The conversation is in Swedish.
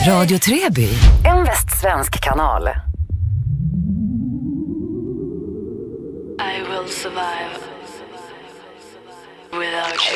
Radio Treby, en västsvensk kanal. I will survive without you.